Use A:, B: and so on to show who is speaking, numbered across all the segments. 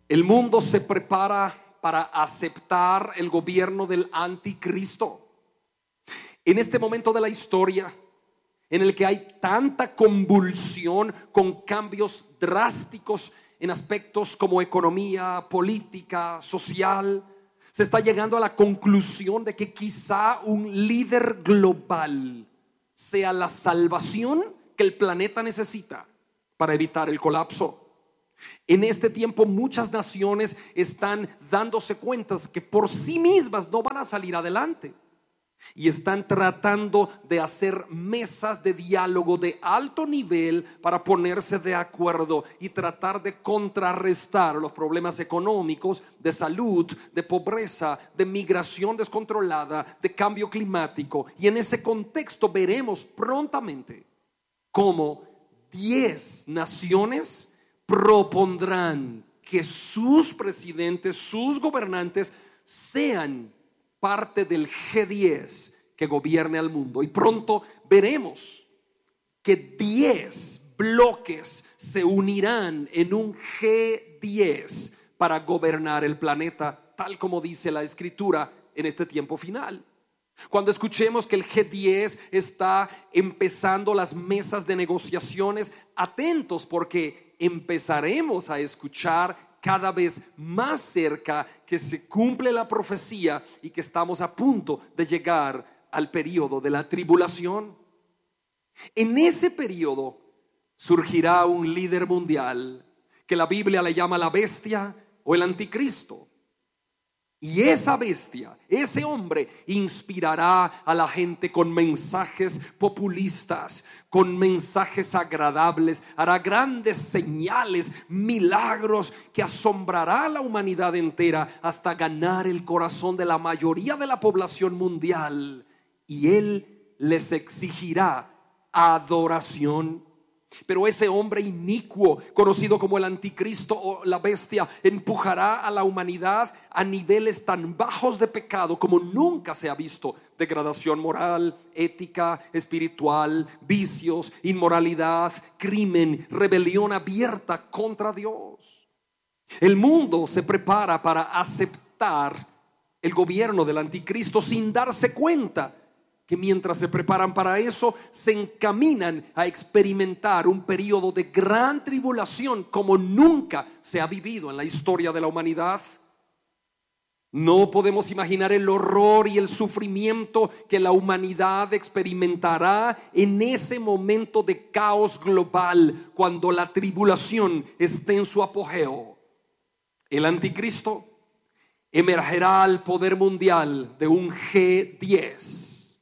A: El mundo se prepara para aceptar el gobierno del anticristo. En este momento de la historia, en el que hay tanta convulsión con cambios drásticos en aspectos como economía, política, social, se está llegando a la conclusión de que quizá un líder global sea la salvación que el planeta necesita para evitar el colapso. En este tiempo muchas naciones están dándose cuenta que por sí mismas no van a salir adelante y están tratando de hacer mesas de diálogo de alto nivel para ponerse de acuerdo y tratar de contrarrestar los problemas económicos, de salud, de pobreza, de migración descontrolada, de cambio climático. Y en ese contexto veremos prontamente cómo 10 naciones propondrán que sus presidentes, sus gobernantes sean parte del G10 que gobierne al mundo. Y pronto veremos que 10 bloques se unirán en un G10 para gobernar el planeta, tal como dice la Escritura en este tiempo final. Cuando escuchemos que el G10 está empezando las mesas de negociaciones, atentos, porque empezaremos a escuchar cada vez más cerca que se cumple la profecía y que estamos a punto de llegar al periodo de la tribulación. En ese periodo surgirá un líder mundial que la Biblia le llama la bestia o el anticristo. Y esa bestia, ese hombre, inspirará a la gente con mensajes populistas, con mensajes agradables, hará grandes señales, milagros que asombrará a la humanidad entera hasta ganar el corazón de la mayoría de la población mundial. Y él les exigirá adoración. Pero ese hombre inicuo, conocido como el anticristo o la bestia, empujará a la humanidad a niveles tan bajos de pecado como nunca se ha visto: degradación moral, ética, espiritual, vicios, inmoralidad, crimen, rebelión abierta contra Dios. El mundo se prepara para aceptar el gobierno del anticristo sin darse cuenta que mientras se preparan para eso, se encaminan a experimentar un periodo de gran tribulación como nunca se ha vivido en la historia de la humanidad. No podemos imaginar el horror y el sufrimiento que la humanidad experimentará en ese momento de caos global, cuando la tribulación esté en su apogeo. El anticristo emergerá al poder mundial de un G10.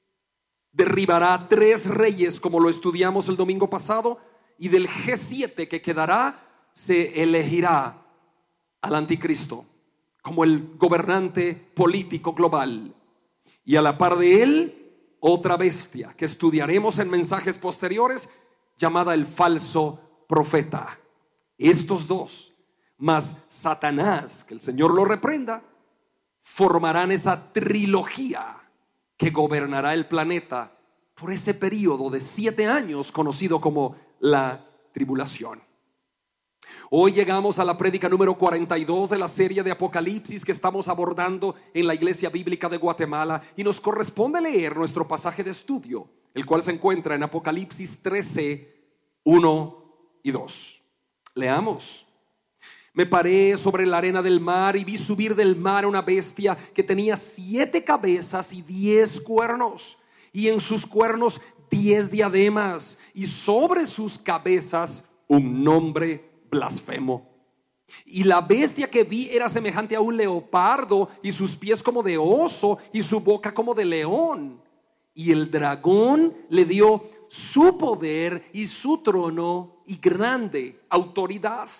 A: Derribará 3 reyes, como lo estudiamos el domingo pasado, y del G7 que quedará se elegirá al anticristo como el gobernante político global. Y a la par de él, otra bestia que estudiaremos en mensajes posteriores, llamada el falso profeta. Estos dos, más Satanás, que el Señor lo reprenda, formarán esa trilogía que gobernará el planeta por ese periodo de 7 años conocido como la tribulación. Hoy llegamos a la prédica número 42 de la serie de Apocalipsis que estamos abordando en la Iglesia Bíblica de Guatemala, y nos corresponde leer nuestro pasaje de estudio, el cual se encuentra en Apocalipsis 13, 1 y 2. Leamos. Me paré sobre la arena del mar y vi subir del mar una bestia que tenía 7 cabezas y 10 cuernos, y en sus cuernos 10 diademas, y sobre sus cabezas un nombre blasfemo. Y la bestia que vi era semejante a un leopardo, y sus pies como de oso, y su boca como de león. Y el dragón le dio su poder y su trono y grande autoridad.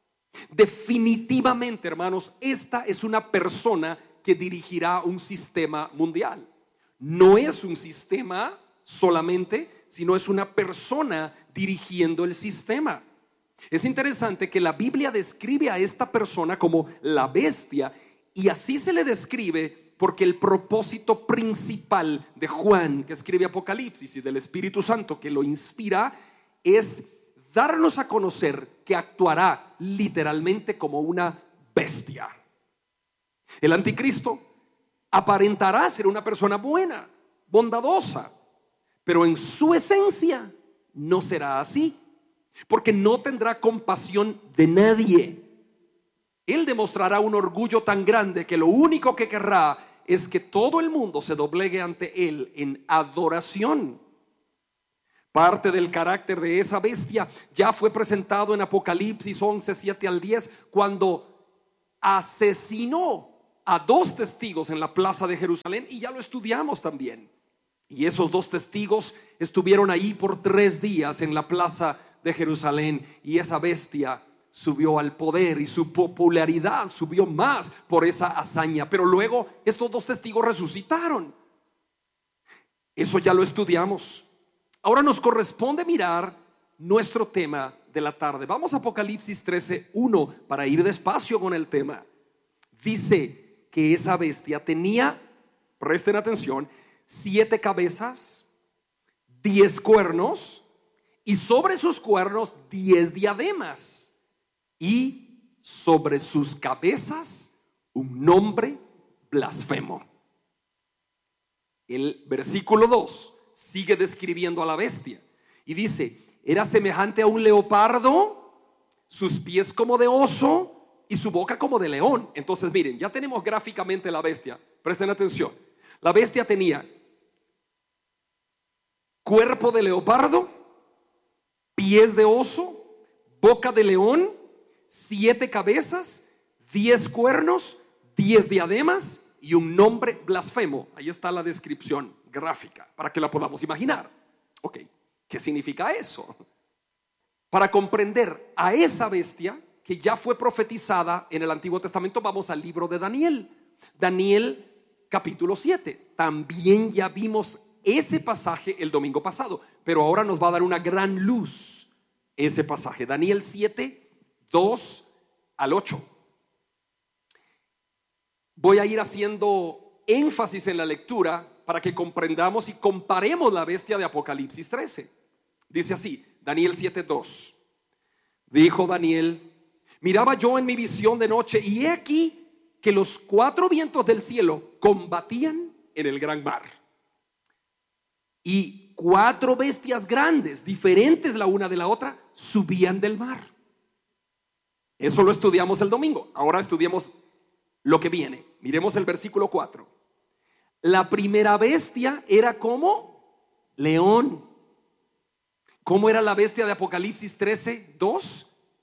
A: Definitivamente, hermanos, esta es una persona que dirigirá un sistema mundial. No es un sistema solamente, sino es una persona dirigiendo el sistema. Es interesante que la Biblia describe a esta persona como la bestia, y así se le describe porque el propósito principal de Juan, que escribe Apocalipsis, y del Espíritu Santo que lo inspira, es darnos a conocer que actuará literalmente como una bestia. El anticristo aparentará ser una persona buena, bondadosa, pero en su esencia no será así, porque no tendrá compasión de nadie. Él demostrará un orgullo tan grande que lo único que querrá es que todo el mundo se doblegue ante él en adoración. Parte del carácter de esa bestia ya fue presentado en Apocalipsis 11, 7 al 10, cuando asesinó a 2 testigos en la plaza de Jerusalén, y ya lo estudiamos también. Y esos 2 testigos estuvieron ahí por 3 días en la plaza de Jerusalén, y esa bestia subió al poder y su popularidad subió más por esa hazaña. Pero luego estos 2 testigos resucitaron. Eso ya lo estudiamos. Ahora nos corresponde mirar nuestro tema de la tarde. Vamos a Apocalipsis 13:1 para ir despacio con el tema. Dice que esa bestia tenía, presten atención, 7 cabezas, 10 cuernos, y sobre sus cuernos 10 diademas, y sobre sus cabezas un nombre blasfemo. El versículo 2 sigue describiendo a la bestia y dice: era semejante a un leopardo, sus pies como de oso y su boca como de león. Entonces miren, ya tenemos gráficamente la bestia. Presten atención. La bestia tenía cuerpo de leopardo, pies de oso, boca de león, 7 cabezas, 10 cuernos, 10 diademas y un nombre blasfemo. Ahí está la descripción gráfica para que la podamos imaginar. Ok, ¿qué significa eso? Para comprender a esa bestia que ya fue profetizada en el Antiguo Testamento, vamos al libro de Daniel. Daniel capítulo 7. También ya vimos ese pasaje el domingo pasado, pero ahora nos va a dar una gran luz ese pasaje. Daniel 7, 2 al 8. Voy a ir haciendo énfasis en la lectura para que comprendamos y comparemos la bestia de Apocalipsis 13. Dice así, Daniel 7:2. Dijo Daniel: miraba yo en mi visión de noche, y he aquí que los 4 vientos del cielo combatían en el gran mar. Y 4 bestias grandes, diferentes la una de la otra, subían del mar. Eso lo estudiamos el domingo. Ahora estudiemos lo que viene. Miremos el versículo 4. La primera bestia era como león. ¿Cómo era la bestia de Apocalipsis 13:2?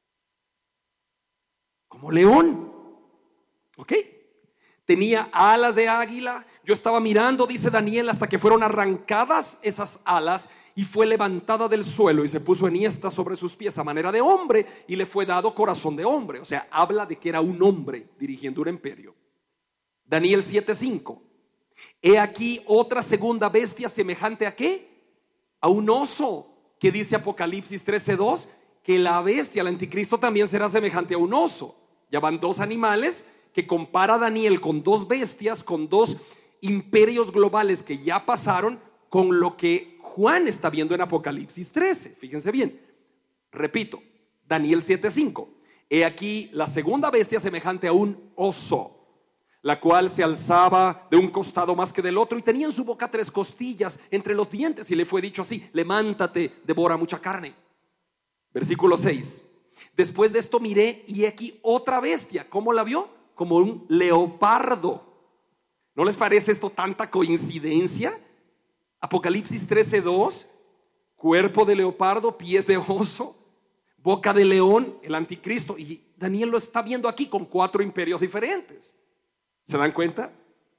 A: Como león. ¿Ok? Tenía alas de águila. Yo estaba mirando, dice Daniel, hasta que fueron arrancadas esas alas y fue levantada del suelo y se puso enhiesta sobre sus pies a manera de hombre, y le fue dado corazón de hombre. O sea, habla de que era un hombre dirigiendo un imperio. Daniel 7:5. He aquí otra segunda bestia semejante a ¿qué? A un oso, que dice Apocalipsis 13:2, que la bestia, el anticristo, también será semejante a un oso. Ya van 2 animales que compara Daniel con 2 bestias, con 2 imperios globales que ya pasaron, con lo que Juan está viendo en Apocalipsis 13. Fíjense bien, repito, Daniel 7:5. He aquí la segunda bestia semejante a un oso, la cual se alzaba de un costado más que del otro, y tenía en su boca 3 costillas entre los dientes, y le fue dicho así: levántate, devora mucha carne. Versículo 6. Después de esto miré, y aquí otra bestia. ¿Cómo la vio? Como un leopardo. ¿No les parece esto tanta coincidencia? Apocalipsis 13:2, cuerpo de leopardo, pies de oso, boca de león, el anticristo. Y Daniel lo está viendo aquí con 4 imperios diferentes. ¿Se dan cuenta?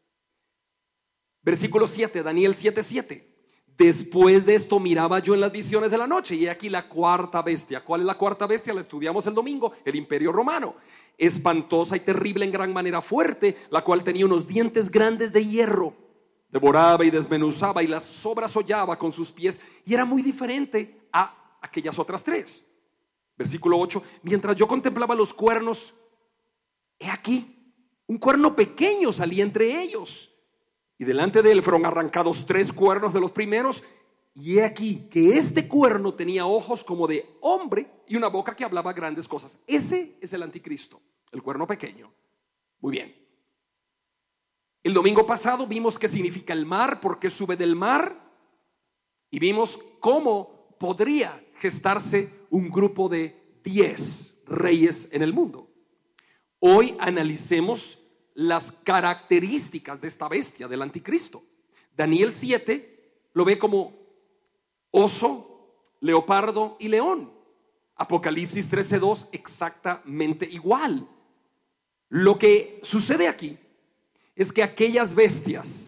A: Versículo 7, Daniel 7:7. Después de esto miraba yo en las visiones de la noche, y aquí la cuarta bestia. ¿Cuál es la cuarta bestia? La estudiamos el domingo. El imperio romano, espantosa y terrible en gran manera, fuerte, la cual tenía unos dientes grandes de hierro. Devoraba y desmenuzaba y las sobras hollaba con sus pies, y era muy diferente a aquellas otras 3. Versículo 8. Mientras yo contemplaba los cuernos, he aquí un cuerno pequeño salía entre ellos, y delante de él fueron arrancados 3 cuernos de los primeros, y he aquí que este cuerno tenía ojos como de hombre y una boca que hablaba grandes cosas. Ese es el anticristo. El cuerno pequeño. Muy bien. El domingo pasado vimos qué significa el mar, por qué sube del mar, y vimos cómo podría gestarse un grupo de 10 reyes en el mundo. Hoy analicemos las características de esta bestia, del anticristo. Daniel 7 lo ve como oso, leopardo y león. Apocalipsis 13:2 exactamente igual. Lo que sucede aquí es que aquellas bestias